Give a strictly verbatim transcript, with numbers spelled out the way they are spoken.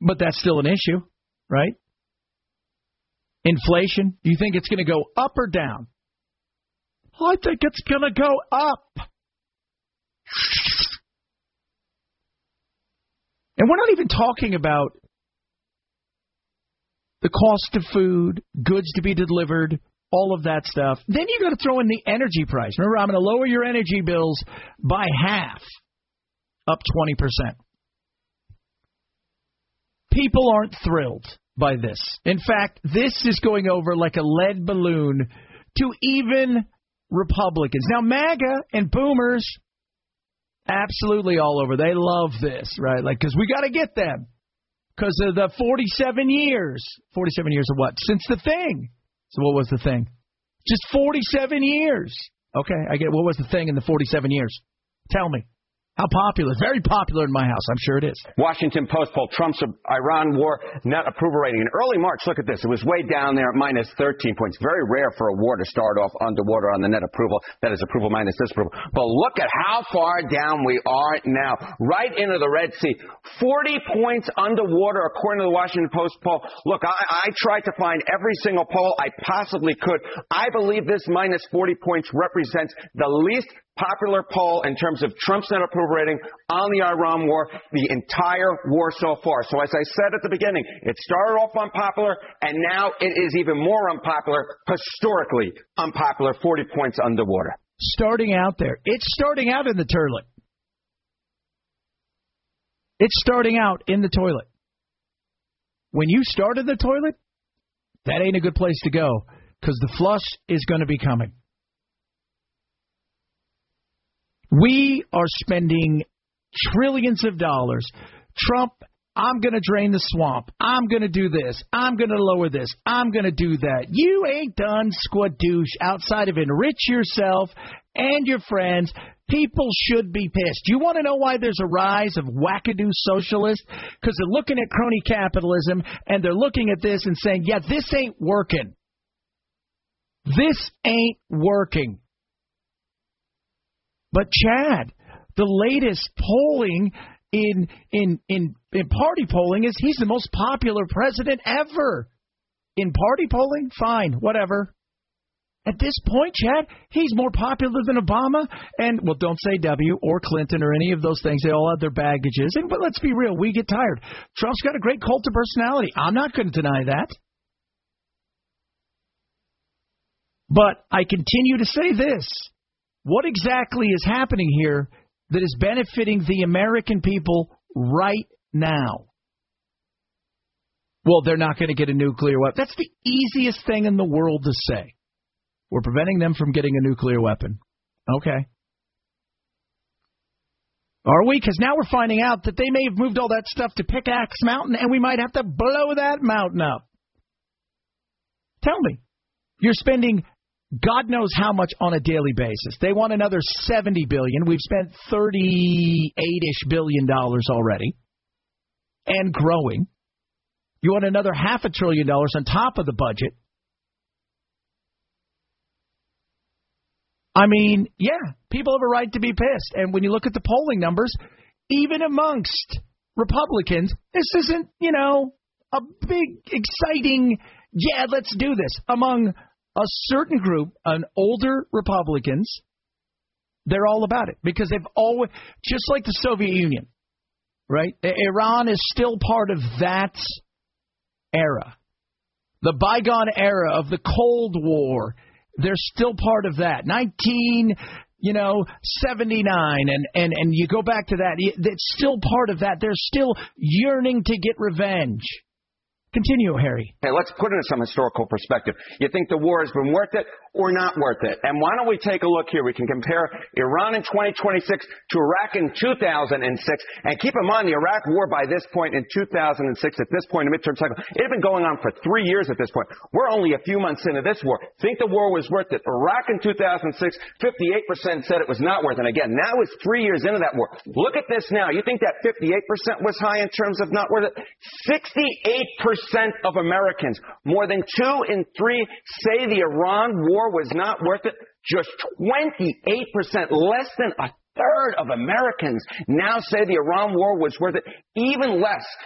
But that's still an issue, right? Inflation, do you think it's going to go up or down? I think it's going to go up. And we're not even talking about the cost of food, goods to be delivered, all of that stuff. Then you got to throw in the energy price. Remember, I'm going to lower your energy bills by half, up twenty percent. People aren't thrilled by this. In fact, this is going over like a lead balloon to even Republicans. Now, MAGA and boomers, absolutely all over. They love this, right? Like, because we got to get them. Because of the forty-seven years. forty-seven years of what? Since the thing. So what was the thing? Just forty-seven years. Okay, I get it. What was the thing in the forty-seven years? Tell me. How popular? Very popular in my house. I'm sure it is. Washington Post poll, Trump's Iran war net approval rating. In early March, look at this. It was way down there at minus thirteen points. Very rare for a war to start off underwater on the net approval. That is approval minus disapproval. But look at how far down we are now. Right into the Red Sea. forty points underwater, according to the Washington Post poll. Look, I, I tried to find every single poll I possibly could. I believe this minus forty points represents the least popular poll in terms of Trump's net approval rating on the Iran war, the entire war so far. So as I said at the beginning, it started off unpopular, and now it is even more unpopular, historically unpopular, forty points underwater. Starting out there. It's starting out in the toilet. It's starting out in the toilet. When you start in the toilet, that ain't a good place to go, because the flush is going to be coming. We are spending trillions of dollars. Trump, I'm going to drain the swamp. I'm going to do this. I'm going to lower this. I'm going to do that. You ain't done squadoosh outside of enrich yourself and your friends. People should be pissed. You want to know why there's a rise of wackadoo socialists? Because they're looking at crony capitalism, and they're looking at this and saying, yeah, this ain't working. This ain't working. But, Chad, the latest polling in, in in in party polling is he's the most popular president ever. In party polling, fine, whatever. At this point, Chad, he's more popular than Obama. And, well, don't say W or Clinton or any of those things. They all have their baggages. And, but let's be real, we get tired. Trump's got a great cult of personality. I'm not going to deny that. But I continue to say this. What exactly is happening here that is benefiting the American people right now? Well, they're not going to get a nuclear weapon. That's the easiest thing in the world to say. We're preventing them from getting a nuclear weapon. Okay. Are we? Because now we're finding out that they may have moved all that stuff to Pickaxe Mountain, and we might have to blow that mountain up. Tell me. You're spending God knows how much on a daily basis. They want another seventy billion dollars. We've spent thirty-eight-ish billion dollars already and growing. You want another half a trillion dollars on top of the budget. I mean, yeah, people have a right to be pissed. And when you look at the polling numbers, even amongst Republicans, this isn't, you know, a big, exciting, yeah, let's do this. Among a certain group, an older Republicans, they're all about it because they've always, just like the Soviet Union, right? Iran is still part of that era. The bygone era of the Cold War, they're still part of that. nineteen, you know, seventy-nine, and, and, and you go back to that, it's still part of that. They're still yearning to get revenge. Continue, Harry. Okay, let's put it in some historical perspective. You think the war has been worth it or not worth it? And why don't we take a look here? We can compare Iran in twenty twenty-six to Iraq in two thousand six. And keep in mind, the Iraq war by this point in two thousand six, at this point in the midterm cycle, it had been going on for three years at this point. We're only a few months into this war. Think the war was worth it. Iraq in two thousand six, fifty-eight percent said it was not worth it. And again, now it's three years into that war. Look at this now. You think that fifty-eight percent was high in terms of not worth it? sixty-eight percent of Americans, more than two in three, say the Iran war was not worth it. Just twenty-eight percent, less than a third of Americans now say the Iran war was worth it. Even less